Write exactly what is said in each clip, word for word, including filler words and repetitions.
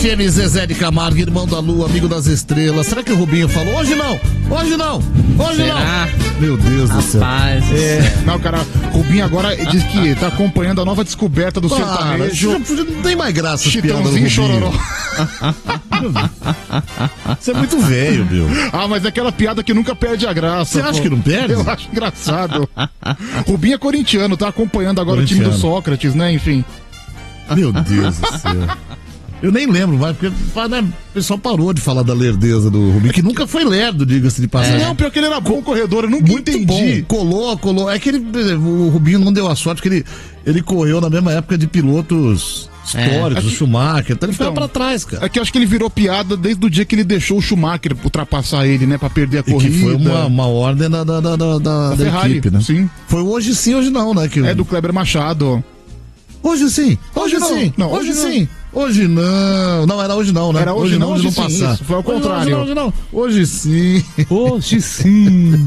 F M Zezé de Camargo, irmão da lua, amigo das estrelas. Será que o Rubinho falou? Hoje não, hoje não, hoje Será? não. Meu Deus do céu. Rapaz, É, não, cara, Rubinho agora diz que tá acompanhando a nova descoberta do Para, sertanejo. já- não tem mais graça as piadas do Chitãozinho e Rubinho. Chororó. Você é muito velho, meu. Ah, mas é aquela piada que nunca perde a graça. Você acha pô. que não perde? Eu acho engraçado. Rubinho é corintiano, tá acompanhando agora o time do Corintiano. Sócrates, né? Enfim. Meu Deus do céu. Eu nem lembro mais, porque né, o pessoal parou de falar da lerdeza do Rubinho, que nunca foi lerdo, diga-se de passagem. Não, pior que ele era bom corredor, eu nunca Muito entendi. bom, colou, colou. É que ele, o Rubinho não deu a sorte, que ele, ele correu na mesma época de pilotos históricos, É. o Schumacher, então ele ficou Então, pra trás, cara. É que eu acho que ele virou piada desde o dia que ele deixou o Schumacher ultrapassar ele, né? Pra perder a E corrida. que foi uma, uma ordem da, da, da, da, da- da Ferrari, equipe, né? sim. Foi hoje sim, hoje não, né? Que É do Kleber Machado. Hoje sim, hoje, Hoje não. sim, Não, hoje, hoje não. sim. Hoje não, não era hoje não, né? Era hoje não, hoje hoje não sim, passar. isso, foi ao Hoje não, contrário. Hoje não, hoje não, hoje sim. hoje sim.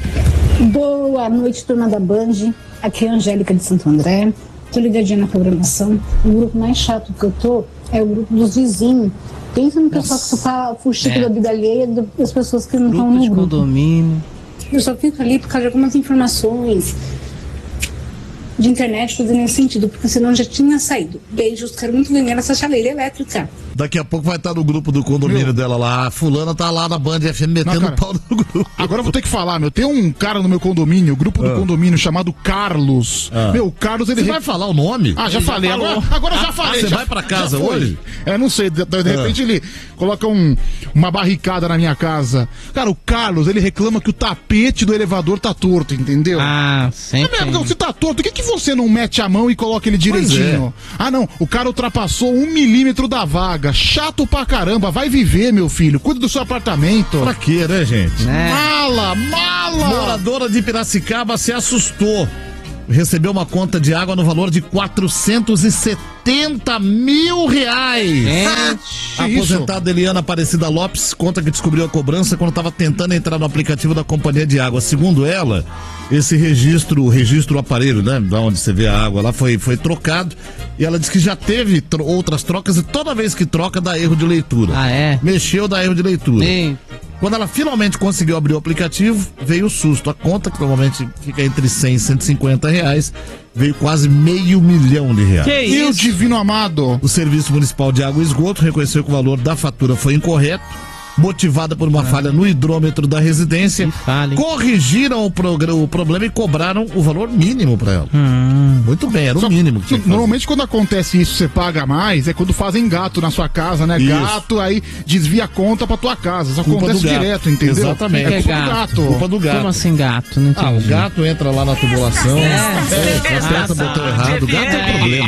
Boa noite, turma da Band. Aqui é a Angélica de Santo André. Tô ligadinha na programação. O grupo mais chato que eu tô é o grupo dos vizinhos. Pensa no pessoal que só fuxico É. da vida alheia das pessoas que não estão Grupo no de grupo. condomínio. Eu só fico ali por causa de algumas informações de internet fazendo nenhum sentido, porque senão já tinha saído. Beijos, quero muito ganhar essa chaleira elétrica. Daqui a pouco vai estar no grupo do condomínio Meu. dela lá. A fulana tá lá na Band F M metendo Não, cara. pau no grupo. Agora eu vou ter que falar, meu. Tem um cara no meu condomínio, o grupo do condomínio chamado Carlos. Ah. Meu, o Carlos, ele. Você vai falar o nome? Ah, já Ele já falei. falou. Agora, agora eu já falei. você já- vai pra casa já foi. hoje? É, não sei. De, de repente ele coloca um, uma barricada na minha casa. Cara, o Carlos, ele reclama que o tapete do elevador tá torto, entendeu? Ah, É sempre. mesmo, não, se tá torto, por que, que você não mete a mão e coloca ele direitinho? Ah, não, o cara ultrapassou um milímetro da vaga. Chato pra caramba, vai viver, meu filho. Cuida do seu apartamento. Pra quê, né, gente? Né? Mala, mala! Moradora de Piracicaba se assustou. Recebeu uma conta de água no valor de quatrocentos e setenta mil reais. Gente, A Que isso? aposentada Eliana Aparecida Lopes conta que descobriu a cobrança quando estava tentando entrar no aplicativo da companhia de água. Segundo ela, esse registro, o registro do aparelho, né, da onde você vê a água lá, foi, foi trocado. E ela disse que já teve tro- outras trocas e toda vez que troca dá erro de leitura. Ah, é? Mexeu, dá erro de leitura. Ei, Quando ela finalmente conseguiu abrir o aplicativo, veio o susto. A conta, que normalmente fica entre cem e cento e cinquenta reais, veio quase meio milhão de reais. que Meu isso? divino amado. O Serviço Municipal de Água e Esgoto reconheceu que o valor da fatura foi incorreto, motivada por uma falha no hidrômetro da residência. Que falha, hein? Corrigiram o, progr- o problema e cobraram o valor mínimo para ela. Hum. Muito bem, era o Só- mínimo que tinha que fazer. Normalmente quando acontece isso, você paga mais, é quando fazem gato na sua casa, né? Isso. Gato, aí desvia a conta pra tua casa. Isso Culpa acontece do gato. direto, entendeu? Exatamente. É culpa Que é do gato? gato. Culpa do gato. Como assim gato? Não Ah, o entendi. gato entra lá na tubulação, é, aperta o botão errado, o gato é problema.